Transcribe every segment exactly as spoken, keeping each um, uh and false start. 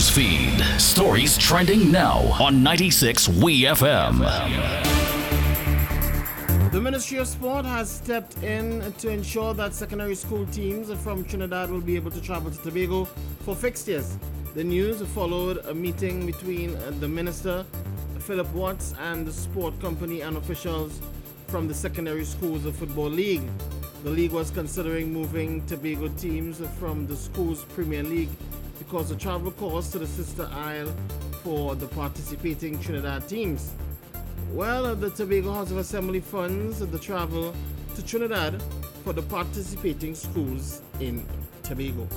News feed. Stories trending now on ninety-six W E F M. The Ministry of Sport has stepped in to ensure that secondary school teams from Trinidad will be able to travel to Tobago for fixtures. The news followed a meeting between the Minister, Philip Watts, and the sport company and officials from the Secondary Schools Football League. The league was considering moving Tobago teams from the school's Premier League because the travel costs to the sister isle for the participating Trinidad teams. Well, the Tobago House of Assembly funds the travel to Trinidad for the participating schools in Tobago.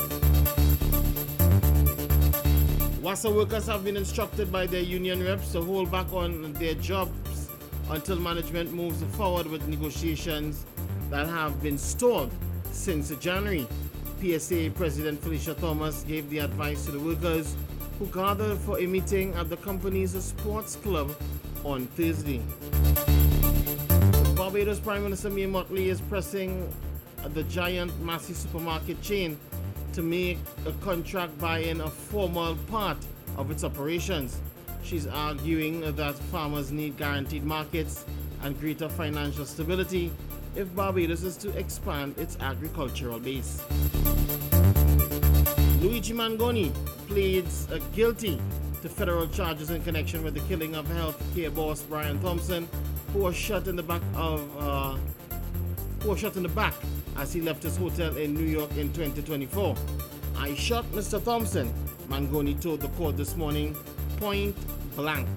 WASA workers have been instructed by their union reps to hold back on their jobs until management moves forward with negotiations that have been stalled since January. P S A President Felicia Thomas gave the advice to the workers who gathered for a meeting at the company's sports club on Thursday. Barbados Prime Minister Mia Mottley is pressing the giant Massey supermarket chain to make a contract buy-in a formal part of its operations. She's arguing that farmers need guaranteed markets and greater financial stability if Barbados is to expand its agricultural base. Luigi Mangoni pleads uh, guilty to federal charges in connection with the killing of healthcare boss Brian Thompson, who was shot in the back of uh, who was shot in the back as he left his hotel in New York in twenty twenty-four. "I shot Mister Thompson," Mangoni told the court this morning, point blank.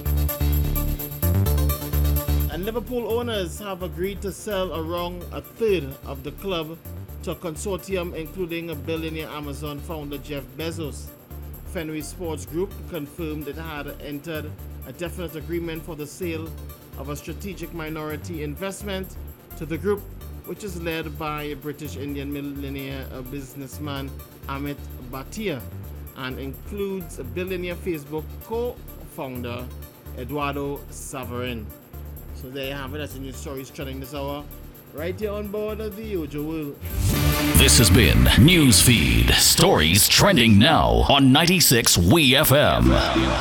And Liverpool owners have agreed to sell around a third of the club to a consortium including a billionaire Amazon founder Jeff Bezos. Fenway Sports Group confirmed it had entered a definite agreement for the sale of a strategic minority investment to the group, which is led by British Indian millionaire businessman Amit Bhatia and includes a billionaire Facebook co-founder Eduardo Saverin. So there you have it. That's the news stories trending this hour, right here on board of the Ojo World. This has been Newsfeed. Stories trending now on ninety-six W E F M.